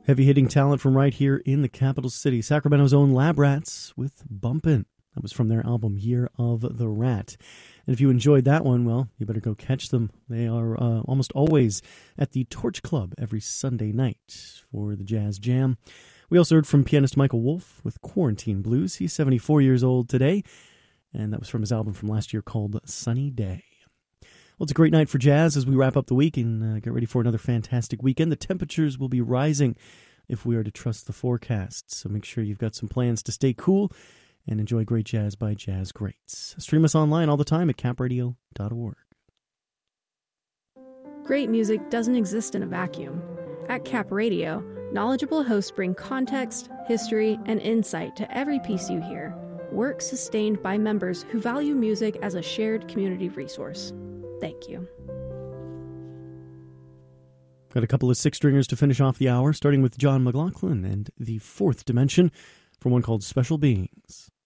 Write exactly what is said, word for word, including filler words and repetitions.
Heavy-hitting talent from right here in the capital city. Sacramento's own Lab Rats with Bumpin'. That was from their album Year of the Rat. And if you enjoyed that one, well, you better go catch them. They are uh, almost always at the Torch Club every Sunday night for the Jazz Jam. We also heard from pianist Michael Wolff with Quarantine Blues. He's seventy-four years old today, and that was from his album from last year called Sunny Day. Well, it's a great night for jazz as we wrap up the week and uh, get ready for another fantastic weekend. The temperatures will be rising if we are to trust the forecast, so make sure you've got some plans to stay cool and enjoy great jazz by Jazz Greats. Stream us online all the time at cap radio dot org. Great music doesn't exist in a vacuum. At Cap Radio, knowledgeable hosts bring context, history, and insight to every piece you hear. Work sustained by members who value music as a shared community resource. Thank you. Got a couple of six-stringers to finish off the hour, starting with John McLaughlin and the Fourth Dimension for one called Special Beings.